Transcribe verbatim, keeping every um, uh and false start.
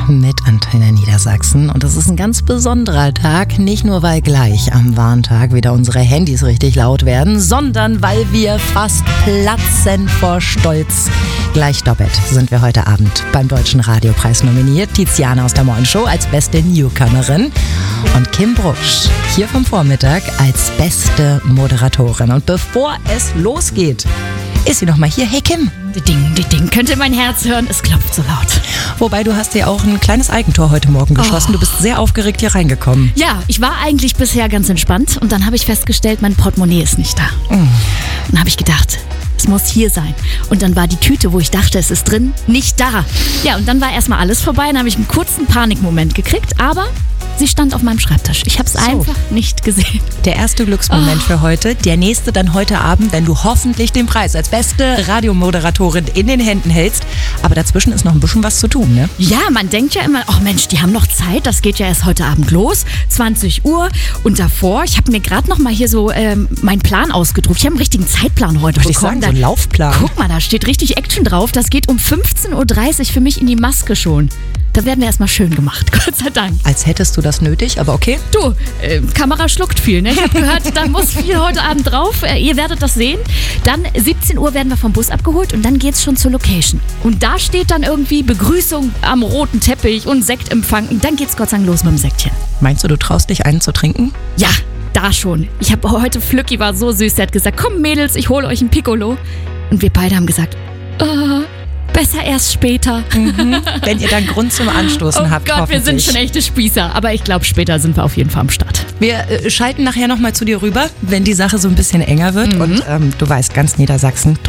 mit Antenne Niedersachsen. Und das ist ein ganz besonderer Tag, nicht nur weil gleich am Warntag wieder unsere Handys richtig laut werden, sondern weil wir fast platzen vor Stolz. Gleich doppelt sind wir heute Abend beim Deutschen Radiopreis nominiert. Tiziana aus der Morgenshow als beste Newcomerin und Kim Brusch hier vom Vormittag als beste Moderatorin. Und bevor es losgeht, ist sie noch mal hier. Hey Kim. Die Ding, die Ding. Könnt ihr mein Herz hören? Es klopft so laut. Wobei, du hast ja auch ein kleines Eigentor heute Morgen geschossen. Oh. Du bist sehr aufgeregt hier reingekommen. Ja, ich war eigentlich bisher ganz entspannt und dann habe ich festgestellt, mein Portemonnaie ist nicht da. Mm. Dann habe ich gedacht, es muss hier sein. Und dann war die Tüte, wo ich dachte, es ist drin, nicht da. Ja, und dann war erstmal alles vorbei. Dann habe ich einen kurzen Panikmoment gekriegt, aber sie stand auf meinem Schreibtisch. Ich habe es so. einfach nicht gesehen. Der erste Glücksmoment oh. für heute. Der nächste dann heute Abend, wenn du hoffentlich den Preis als beste Radiomoderatorin in den Händen hältst. Aber dazwischen ist noch ein bisschen was zu tun, ne? Ja, man denkt ja immer, oh Mensch, die haben noch Zeit. Das geht ja erst heute Abend los. zwanzig Uhr. Und davor, ich habe mir gerade noch mal hier so ähm, meinen Plan ausgedruckt. Ich habe einen richtigen Zeitplan heute Würde bekommen. Ich sagen, so einen Laufplan. Guck mal, da steht richtig Action drauf. Das geht um fünfzehn Uhr dreißig für mich in die Maske schon. Da werden wir erstmal schön gemacht, Gott sei Dank. Als hättest du das nötig, aber okay. Du, äh, Kamera schluckt viel, ne? Ich habe gehört, da muss viel heute Abend drauf. Äh, ihr werdet das sehen. Dann siebzehn Uhr werden wir vom Bus abgeholt und dann geht's schon zur Location. Und da steht dann irgendwie Begrüßung am roten Teppich und Sektempfang. Und dann geht's Gott sei Dank los mit dem Säckchen. Meinst du, du traust dich, einen zu trinken? Ja, da schon. Ich habe heute, Flücki war so süß, der hat gesagt, komm Mädels, ich hole euch ein Piccolo. Und wir beide haben gesagt, äh, besser erst später. Mhm. Wenn ihr dann Grund zum Anstoßen oh habt, Gott, wir sind schon echte Spießer. Aber ich glaube, später sind wir auf jeden Fall am Start. Wir äh, schalten nachher nochmal zu dir rüber, wenn die Sache so ein bisschen enger wird. Mhm. Und ähm, du weißt, ganz Niedersachsen